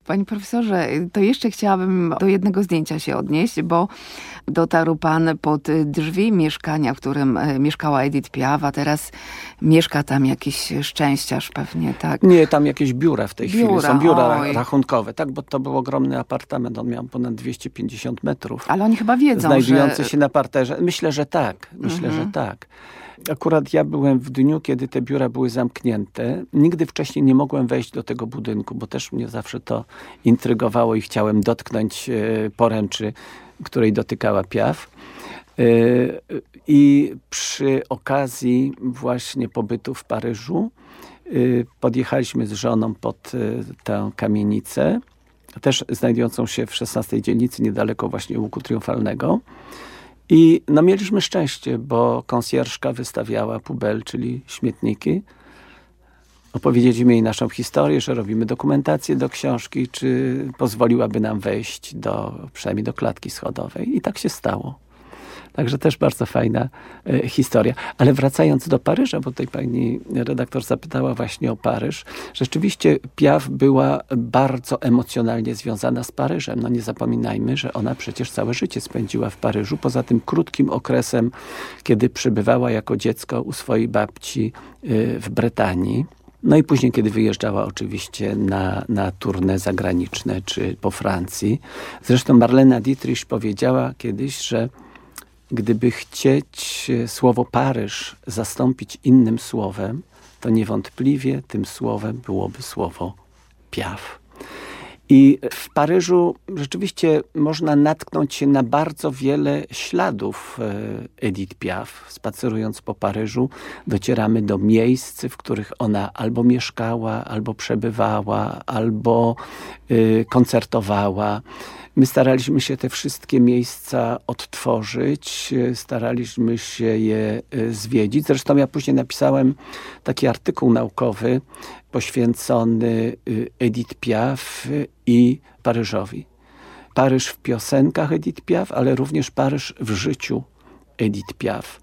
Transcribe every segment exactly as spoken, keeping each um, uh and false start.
Panie profesorze, to jeszcze chciałabym do jednego zdjęcia się odnieść, bo dotarł pan pod drzwi mieszkania, w którym mieszkała Edith Piaf, a teraz mieszka tam jakiś szczęściarz pewnie, tak? Nie, tam jakieś biura w tej biura, chwili. Są biura oj. rachunkowe, tak, bo to był ogromny apartament. On miał ponad dwieście pięćdziesiąt metrów. Ale oni chyba wiedzą, znajdujący że... się na parterze. Myślę, że tak. Myślę, mhm. że tak. Akurat ja byłem w dniu, kiedy te biura były zamknięte. Nigdy wcześniej nie mogłem wejść do tego budynku, bo też mnie zawsze to intrygowało i chciałem dotknąć poręczy, której dotykała Piaf. I przy okazji właśnie pobytu w Paryżu podjechaliśmy z żoną pod tę kamienicę, też znajdującą się w szesnastej dzielnicy, niedaleko właśnie Łuku Triumfalnego. I no, mieliśmy szczęście, bo konsjerżka wystawiała pubel, czyli śmietniki. Opowiedzieliśmy jej naszą historię, że robimy dokumentację do książki, czy pozwoliłaby nam wejść do, przynajmniej do klatki schodowej. I tak się stało. Także też bardzo fajna e, historia. Ale wracając do Paryża, bo tutaj pani redaktor zapytała właśnie o Paryż. Rzeczywiście Piaf była bardzo emocjonalnie związana z Paryżem. No nie zapominajmy, że ona przecież całe życie spędziła w Paryżu. Poza tym krótkim okresem, kiedy przebywała jako dziecko u swojej babci y, w Bretanii. No i później, kiedy wyjeżdżała oczywiście na, na tournée zagraniczne, czy po Francji. Zresztą Marlena Dietrich powiedziała kiedyś, że gdyby chcieć słowo Paryż zastąpić innym słowem, to niewątpliwie tym słowem byłoby słowo Piaf. I w Paryżu rzeczywiście można natknąć się na bardzo wiele śladów Edith Piaf. Spacerując po Paryżu docieramy do miejsc, w których ona albo mieszkała, albo przebywała, albo y, koncertowała. My staraliśmy się te wszystkie miejsca odtworzyć, staraliśmy się je zwiedzić. Zresztą ja później napisałem taki artykuł naukowy poświęcony Edith Piaf i Paryżowi. Paryż w piosenkach Edith Piaf, ale również Paryż w życiu Edith Piaf.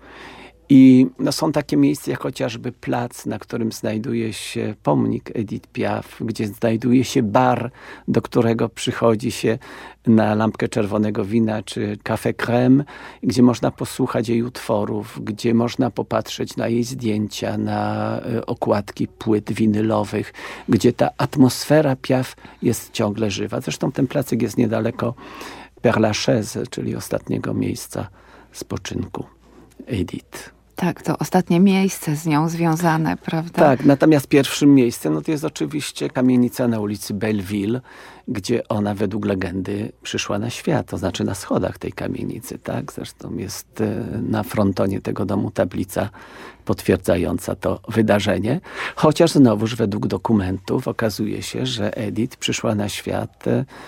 I no, są takie miejsca jak chociażby plac, na którym znajduje się pomnik Edith Piaf, gdzie znajduje się bar, do którego przychodzi się na lampkę czerwonego wina czy café crème, gdzie można posłuchać jej utworów, gdzie można popatrzeć na jej zdjęcia, na okładki płyt winylowych, gdzie ta atmosfera Piaf jest ciągle żywa. Zresztą ten placek jest niedaleko Père Lachaise, czyli ostatniego miejsca spoczynku Edith. Tak, to ostatnie miejsce z nią związane, prawda? Tak, natomiast pierwszym miejscem no to jest oczywiście kamienica na ulicy Belleville, gdzie ona według legendy przyszła na świat, to znaczy na schodach tej kamienicy, tak? Zresztą jest na frontonie tego domu tablica potwierdzająca to wydarzenie. Chociaż znowuż według dokumentów okazuje się, że Edith przyszła na świat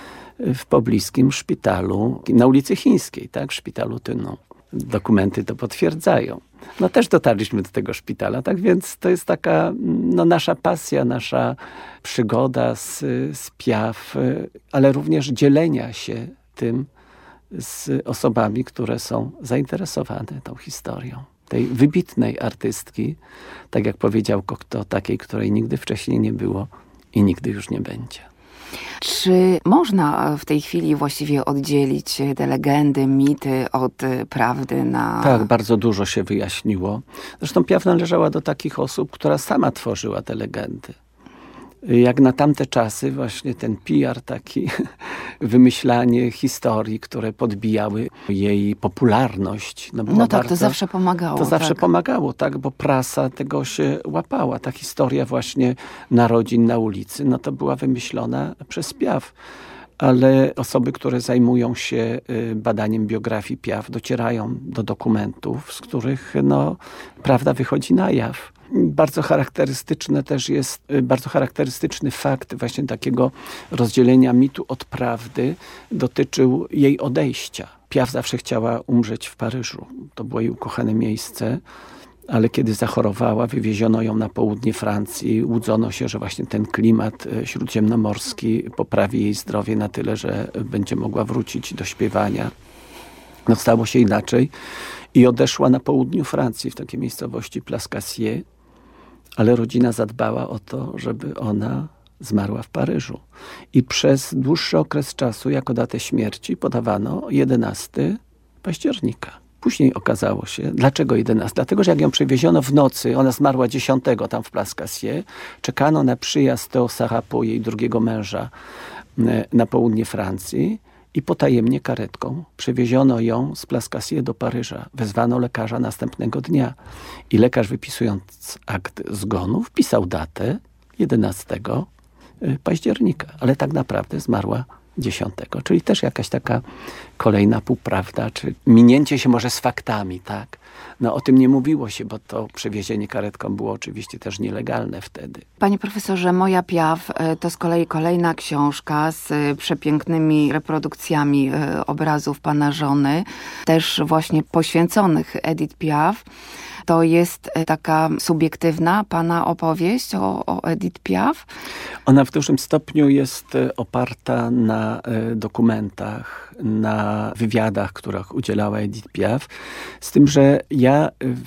w pobliskim szpitalu na ulicy Chińskiej, tak? W szpitalu Tyną. Dokumenty to potwierdzają. No też dotarliśmy do tego szpitala, tak więc to jest taka no, nasza pasja, nasza przygoda z, z Piaf, ale również dzielenia się tym z osobami, które są zainteresowane tą historią. Tej wybitnej artystki, tak jak powiedział Cocteau, takiej, której nigdy wcześniej nie było i nigdy już nie będzie. Czy można w tej chwili właściwie oddzielić te legendy, mity od prawdy na... Tak, bardzo dużo się wyjaśniło. Zresztą Piaf należała do takich osób, która sama tworzyła te legendy. Jak na tamte czasy właśnie ten P R taki, wymyślanie historii, które podbijały jej popularność. No, no tak, bardzo, to zawsze pomagało. To zawsze tak. pomagało, tak, bo prasa tego się łapała. Ta historia właśnie narodzin na ulicy, no to była wymyślona przez Piaf. Ale osoby, które zajmują się badaniem biografii Piaf, docierają do dokumentów, z których no, prawda wychodzi na jaw. Bardzo charakterystyczne też jest, bardzo charakterystyczny fakt właśnie takiego rozdzielenia mitu od prawdy dotyczył jej odejścia. Piaf zawsze chciała umrzeć w Paryżu. To było jej ukochane miejsce. Ale kiedy zachorowała, wywieziono ją na południe Francji. Łudzono się, że właśnie ten klimat śródziemnomorski poprawi jej zdrowie na tyle, że będzie mogła wrócić do śpiewania. No stało się inaczej i odeszła na południu Francji, w takiej miejscowości Plascassier, ale rodzina zadbała o to, żeby ona zmarła w Paryżu. I przez dłuższy okres czasu jako datę śmierci podawano jedenastego października. Później okazało się, dlaczego jedenastego? Dlatego, że jak ją przewieziono w nocy, ona zmarła dziesiątego tam w Place Cassier, czekano na przyjazd Théo Sarapo, jej drugiego męża, na południe Francji i potajemnie karetką przewieziono ją z Place Cassier do Paryża. Wezwano lekarza następnego dnia i lekarz, wypisując akt zgonu, wpisał datę jedenastego października, ale tak naprawdę zmarła dziesiątego. Czyli też jakaś taka kolejna półprawda, czy minięcie się może z faktami, tak? No o tym nie mówiło się, bo to przewiezienie karetką było oczywiście też nielegalne wtedy. Panie profesorze, Moja Piaf to z kolei kolejna książka z przepięknymi reprodukcjami obrazów pana żony, też właśnie poświęconych Edith Piaf. To jest taka subiektywna pana opowieść o, o Edith Piaf? Ona w dużym stopniu jest oparta na dokumentach, na wywiadach, których udzielała Edith Piaf. Z tym, że ja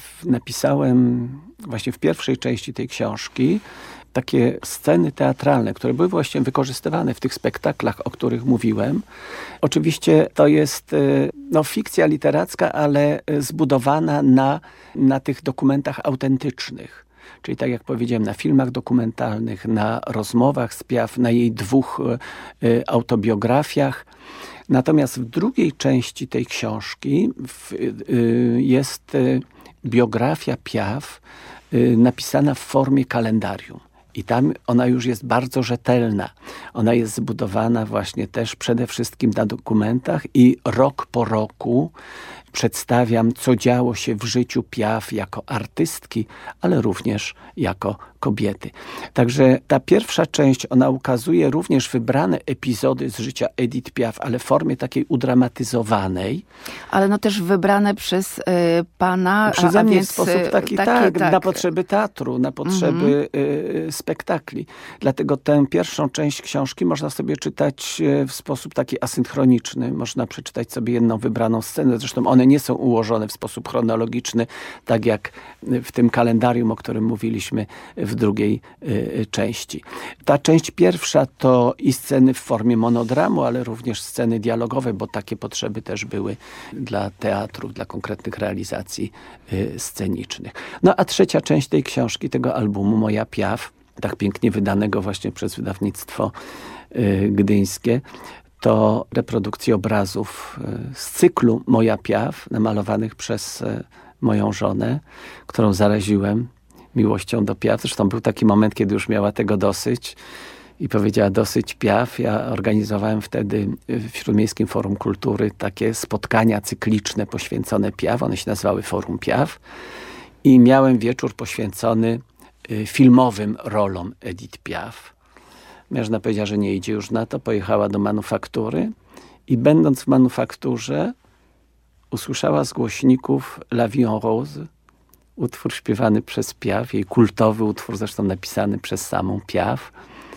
napisałem właśnie w pierwszej części tej książki takie sceny teatralne, które były właśnie wykorzystywane w tych spektaklach, o których mówiłem. Oczywiście to jest no, fikcja literacka, ale zbudowana na, na tych dokumentach autentycznych. Czyli tak jak powiedziałem, na filmach dokumentalnych, na rozmowach z Piaf, na jej dwóch y, autobiografiach. Natomiast w drugiej części tej książki w, y, jest y, biografia Piaf y, napisana w formie kalendarium. I tam ona już jest bardzo rzetelna. Ona jest zbudowana właśnie też przede wszystkim na dokumentach i rok po roku przedstawiam, co działo się w życiu Piaf jako artystki, ale również jako kobiety. Także ta pierwsza część, ona ukazuje również wybrane epizody z życia Edith Piaf, ale w formie takiej udramatyzowanej. Ale no też wybrane przez y, pana. Przeze a, mnie a więc, w sposób taki, taki, tak, tak, na potrzeby teatru, na potrzeby mhm. y, spektakli. Dlatego tę pierwszą część książki można sobie czytać w sposób taki asynchroniczny. Można przeczytać sobie jedną wybraną scenę. Zresztą one nie są ułożone w sposób chronologiczny, tak jak w tym kalendarium, o którym mówiliśmy w drugiej y, części. Ta część pierwsza to i sceny w formie monodramu, ale również sceny dialogowe, bo takie potrzeby też były dla teatru, dla konkretnych realizacji y, scenicznych. No a trzecia część tej książki, tego albumu Moja Piaf, tak pięknie wydanego właśnie przez wydawnictwo y, gdyńskie, to reprodukcje obrazów z cyklu Moja Piaf, namalowanych przez moją żonę, którą zaraziłem miłością do Piaf. Zresztą był taki moment, kiedy już miała tego dosyć i powiedziała dosyć Piaf. Ja organizowałem wtedy w Śródmiejskim Forum Kultury takie spotkania cykliczne poświęcone Piaf. One się nazywały Forum Piaf. I miałem wieczór poświęcony filmowym rolom Edith Piaf. Mężna powiedziała, że nie idzie już na to. Pojechała do manufaktury i będąc w manufakturze usłyszała z głośników La Vie en Rose, utwór śpiewany przez Piaf, jej kultowy utwór, zresztą napisany przez samą Piaf.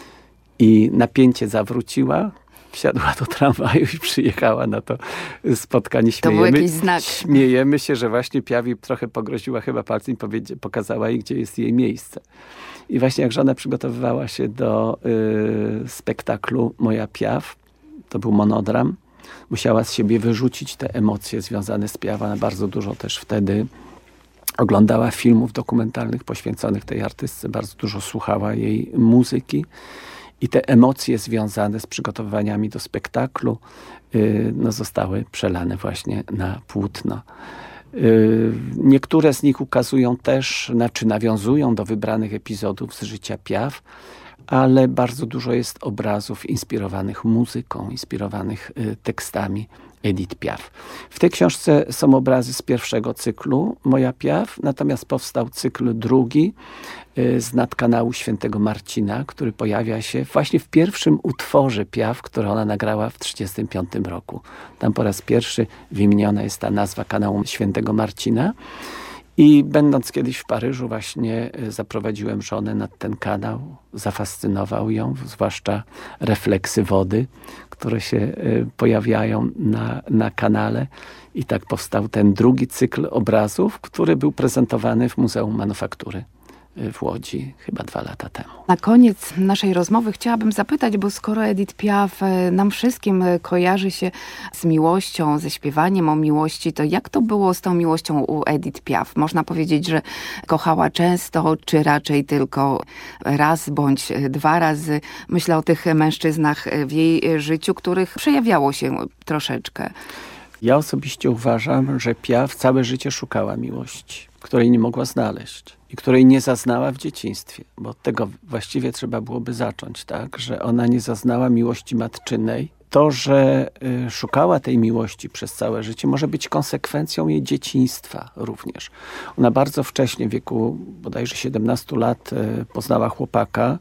I napięcie zawróciła, wsiadła do tramwaju i przyjechała na to spotkanie. Śmiejemy, to był jakiś znak. Śmiejemy się, że właśnie Piaf jej trochę pogroziła chyba palcem i pokazała jej, gdzie jest jej miejsce. I właśnie jak żona przygotowywała się do y, spektaklu Moja Piaf, to był monodram, musiała z siebie wyrzucić te emocje związane z Piaf. Ona bardzo dużo też wtedy oglądała filmów dokumentalnych poświęconych tej artystce, bardzo dużo słuchała jej muzyki i te emocje związane z przygotowaniami do spektaklu y, no, zostały przelane właśnie na płótno. Niektóre z nich ukazują też, znaczy nawiązują do wybranych epizodów z życia Piaf, ale bardzo dużo jest obrazów inspirowanych muzyką, inspirowanych tekstami Edith Piaf. W tej książce są obrazy z pierwszego cyklu Moja Piaf, natomiast powstał cykl drugi z nadkanału Świętego Marcina, który pojawia się właśnie w pierwszym utworze Piaf, który ona nagrała w tysiąc dziewięćset trzydziestym piątym roku. Tam po raz pierwszy wymieniona jest ta nazwa kanału Świętego Marcina. I będąc kiedyś w Paryżu właśnie zaprowadziłem żonę nad ten kanał. Zafascynował ją, zwłaszcza refleksy wody, które się pojawiają na, na kanale. I tak powstał ten drugi cykl obrazów, który był prezentowany w Muzeum Manufaktury w Łodzi chyba dwa lata temu. Na koniec naszej rozmowy chciałabym zapytać, bo skoro Edith Piaf nam wszystkim kojarzy się z miłością, ze śpiewaniem o miłości, to jak to było z tą miłością u Edith Piaf? Można powiedzieć, że kochała często, czy raczej tylko raz bądź dwa razy? Myślę o tych mężczyznach w jej życiu, których przejawiało się troszeczkę. Ja osobiście uważam, że Piaf całe życie szukała miłości, której nie mogła znaleźć i której nie zaznała w dzieciństwie, bo od tego właściwie trzeba byłoby zacząć, tak, że ona nie zaznała miłości matczynej. To, że y, szukała tej miłości przez całe życie, może być konsekwencją jej dzieciństwa również. Ona bardzo wcześnie, w wieku bodajże siedemnastu lat, y, poznała chłopaka,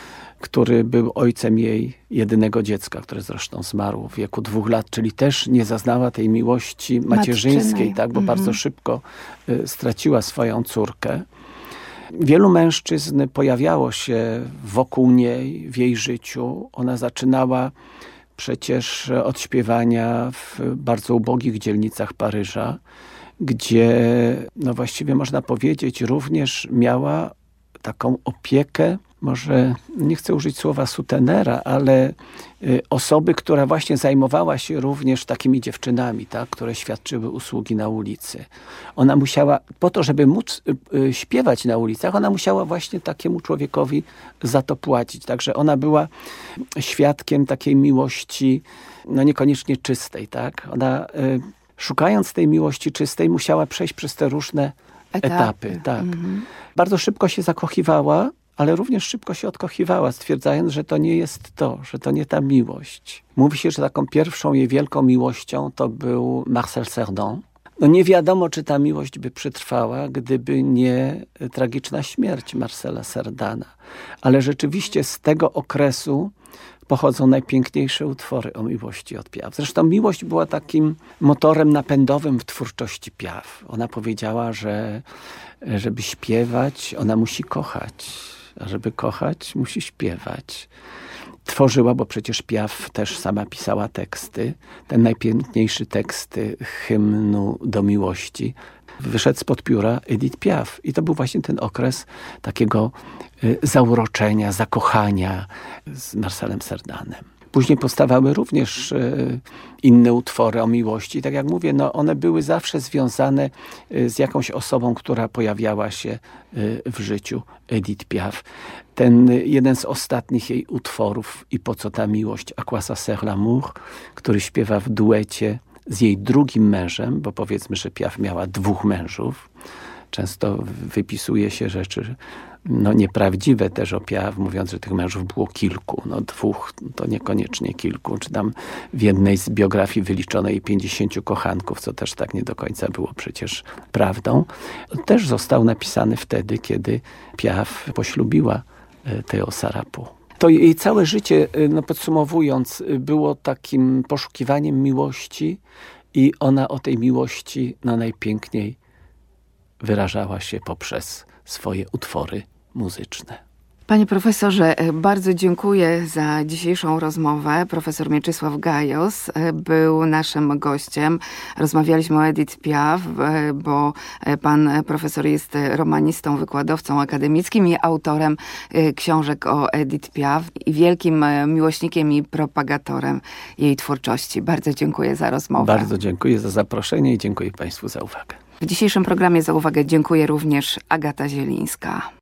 który był ojcem jej jedynego dziecka, które zresztą zmarł w wieku dwóch lat, czyli też nie zaznała tej miłości macierzyńskiej, Matczynej. tak, bo Mhm. bardzo szybko y, straciła swoją córkę. Wielu mężczyzn pojawiało się wokół niej w jej życiu. Ona zaczynała przecież od śpiewania w bardzo ubogich dzielnicach Paryża, gdzie no właściwie można powiedzieć również miała taką opiekę, może nie chcę użyć słowa sutenera, ale y, osoby, która właśnie zajmowała się również takimi dziewczynami, tak, które świadczyły usługi na ulicy. Ona musiała, po to, żeby móc y, y, śpiewać na ulicach, ona musiała właśnie takiemu człowiekowi za to płacić. Także ona była świadkiem takiej miłości, no niekoniecznie czystej, tak. Ona y, szukając tej miłości czystej musiała przejść przez te różne etapy. etapy tak. Mhm. Bardzo szybko się zakochiwała, ale również szybko się odkochiwała, stwierdzając, że to nie jest to, że to nie ta miłość. Mówi się, że taką pierwszą jej wielką miłością to był Marcel Cerdan. No nie wiadomo, czy ta miłość by przetrwała, gdyby nie tragiczna śmierć Marcela Cerdana. Ale rzeczywiście z tego okresu pochodzą najpiękniejsze utwory o miłości od Piaf. Zresztą miłość była takim motorem napędowym w twórczości Piaf. Ona powiedziała, że żeby śpiewać, ona musi kochać. A żeby kochać, musi śpiewać. Tworzyła, bo przecież Piaf też sama pisała teksty. Ten najpiękniejszy tekst hymnu do miłości wyszedł spod pióra Edith Piaf. I to był właśnie ten okres takiego zauroczenia, zakochania z Marcelem Cerdanem. Później powstawały również y, inne utwory o miłości. Tak jak mówię, no one były zawsze związane y, z jakąś osobą, która pojawiała się y, w życiu Edith Piaf. Ten y, jeden z ostatnich jej utworów, I po co ta miłość, A quoi ça sert l'amour, który śpiewa w duecie z jej drugim mężem, bo powiedzmy, że Piaf miała dwóch mężów. Często wypisuje się rzeczy no nieprawdziwe też o Piaf, mówiąc, że tych mężów było kilku. No dwóch to niekoniecznie kilku. Czy tam w jednej z biografii wyliczono jej pięćdziesięciu kochanków, co też tak nie do końca było przecież prawdą. Też został napisany wtedy, kiedy Piaf poślubiła Theo Sarapu. To jej całe życie, no podsumowując, było takim poszukiwaniem miłości i ona o tej miłości no najpiękniej wyrażała się poprzez swoje utwory muzyczne. Panie profesorze, bardzo dziękuję za dzisiejszą rozmowę. Profesor Mieczysław Gajos był naszym gościem. Rozmawialiśmy o Edith Piaf, bo pan profesor jest romanistą, wykładowcą akademickim i autorem książek o Edith Piaf i wielkim miłośnikiem i propagatorem jej twórczości. Bardzo dziękuję za rozmowę. Bardzo dziękuję za zaproszenie i dziękuję Państwu za uwagę. W dzisiejszym programie za uwagę dziękuję również Agata Zielińska.